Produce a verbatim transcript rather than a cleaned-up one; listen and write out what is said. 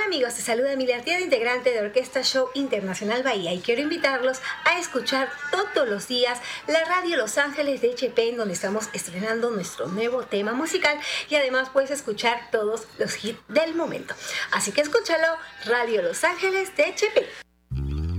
amigos, te saluda Emilia Artieda, integrante de Orquesta Show Internacional Bahía, y quiero invitarlos a escuchar todos los días la radio Los Ángeles de H P, en donde estamos estrenando nuestro nuevo tema musical y además puedes escuchar todos los hits del momento. Así que escúchalo, Radio Los Ángeles de H P.